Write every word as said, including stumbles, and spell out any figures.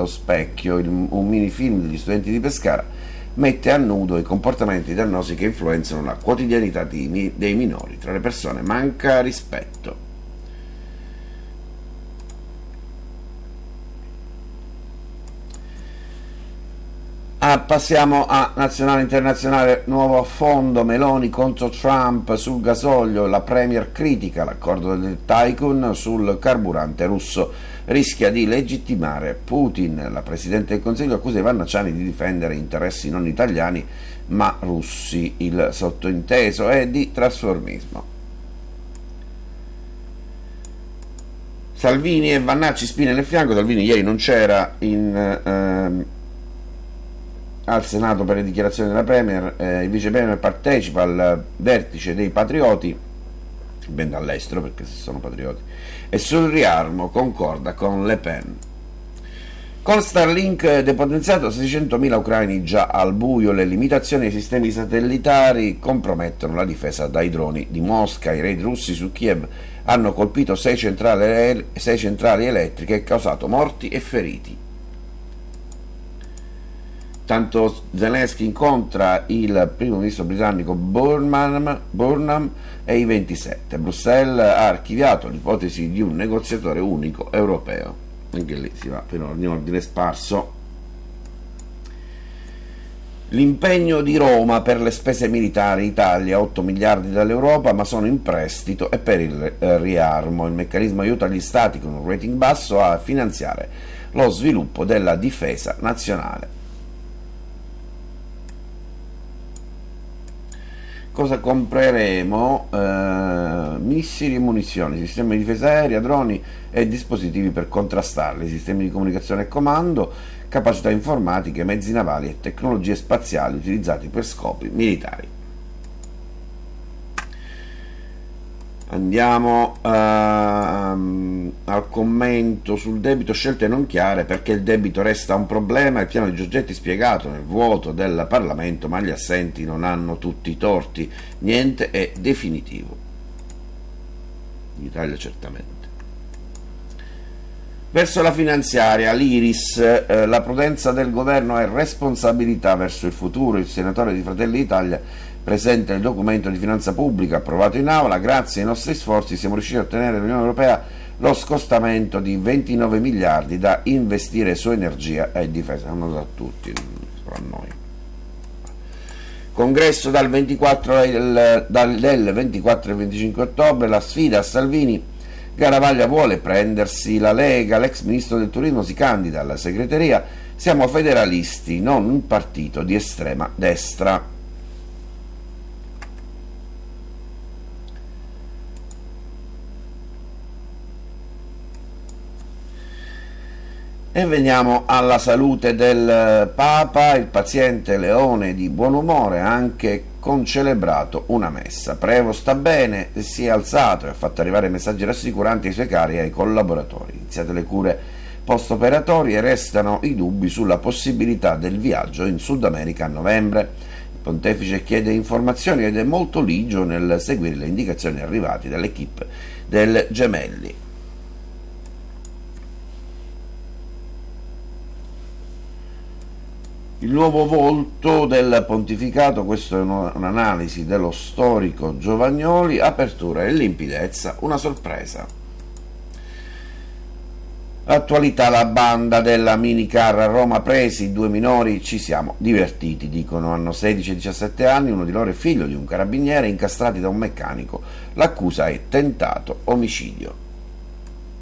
Lo specchio, il, un minifilm degli studenti di Pescara, mette a nudo i comportamenti dannosi che influenzano la quotidianità di, dei minori. Tra le persone manca rispetto. Ah, passiamo a nazionale internazionale, nuovo affondo, Meloni contro Trump sul gasolio, la Premier critica l'accordo del Tycoon sul carburante russo, rischia di legittimare Putin, la Presidente del Consiglio accusa Ivan Acciani di difendere interessi non italiani ma russi, il sottointeso è di trasformismo. Salvini e Vannacci spine nel fianco, Salvini ieri non c'era in... Ehm, al Senato per le dichiarazioni della Premier, eh, il Vice Premier partecipa al vertice dei patrioti, ben dall'estero perché se sono patrioti, e sul riarmo concorda con Le Pen. Con Starlink depotenziato, seicentomila ucraini già al buio, le limitazioni ai sistemi satellitari compromettono la difesa dai droni di Mosca, i raid russi su Kiev hanno colpito sei centrali, sei centrali elettriche e causato morti e feriti. Tanto Zelensky incontra il primo ministro britannico Burnham, Burnham e i ventisette. Bruxelles ha archiviato l'ipotesi di un negoziatore unico europeo. Anche lì si va per ogni ordine sparso. L'impegno di Roma per le spese militari, Italia otto miliardi dall'Europa ma sono in prestito e per il riarmo. Il meccanismo aiuta gli stati con un rating basso a finanziare lo sviluppo della difesa nazionale. Cosa compreremo? Eh, missili e munizioni, sistemi di difesa aerea, droni e dispositivi per contrastarli, sistemi di comunicazione e comando, capacità informatiche, mezzi navali e tecnologie spaziali utilizzati per scopi militari. Andiamo uh, al commento sul debito, scelte non chiare perché il debito resta un problema, il piano di Giorgetti spiegato nel vuoto del Parlamento, ma gli assenti non hanno tutti i torti, niente è definitivo. In Italia certamente. Verso la finanziaria, l'Iris, eh, la prudenza del governo è responsabilità verso il futuro, il senatore di Fratelli d'Italia presenta il documento di finanza pubblica approvato in aula, grazie ai nostri sforzi siamo riusciti a ottenere dall'Unione Europea lo scostamento di ventinove miliardi da investire su energia e difesa, hanno dato tutti, solo a noi. Congresso dal ventiquattro del, dal, del ventiquattro e venticinque ottobre, la sfida a Salvini, Garavaglia vuole prendersi la Lega, l'ex ministro del turismo si candida alla segreteria, siamo federalisti, non un partito di estrema destra. E veniamo alla salute del Papa, il paziente Leone di buon umore ha anche concelebrato una messa. Prevo sta bene, si è alzato e ha fatto arrivare messaggi rassicuranti ai suoi cari e ai collaboratori. Iniziate le cure post-operatorie, restano i dubbi sulla possibilità del viaggio in Sud America a novembre. Il pontefice chiede informazioni ed è molto ligio nel seguire le indicazioni arrivate dall'equipe del Gemelli. Il nuovo volto del pontificato, questo è un'analisi dello storico Giovagnoli, apertura e limpidezza, una sorpresa. Attualità, la banda della minicar a Roma presi, due minori, ci siamo divertiti, dicono, hanno sedici e diciassette anni, uno di loro è figlio di un carabiniere, incastrati da un meccanico, l'accusa è tentato omicidio.